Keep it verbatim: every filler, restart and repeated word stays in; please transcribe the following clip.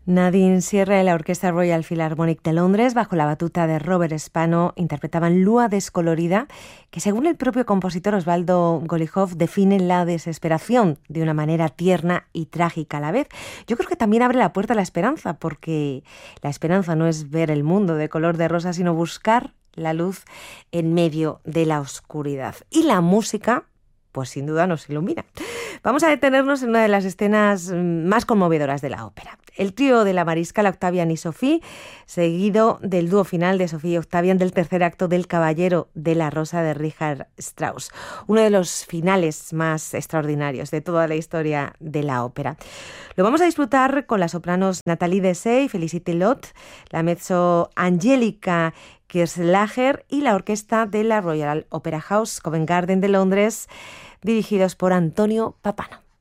Nadine Sierra y la Orquesta Royal Philharmonic de Londres, bajo la batuta de Robert Spano, interpretaban Lua descolorida, que según el propio compositor Osvaldo Golijov define la desesperación de una manera tierna y trágica a la vez. Yo creo que también abre la puerta a la esperanza, porque la esperanza no es ver el mundo de color de rosa, sino buscar la luz en medio de la oscuridad. Y la música, pues sin duda nos ilumina. Vamos a detenernos en una de las escenas más conmovedoras de la ópera. El trío de la mariscala Octavian y Sophie, seguido del dúo final de Sophie y Octavian del tercer acto del Caballero de la Rosa de Richard Strauss, uno de los finales más extraordinarios de toda la historia de la ópera. Lo vamos a disfrutar con las sopranos Nathalie Dessay y Félicité Lot, la mezzo Angelica Kirslager y la orquesta de la Royal Opera House Covent Garden de Londres, dirigidos por Antonio Papano.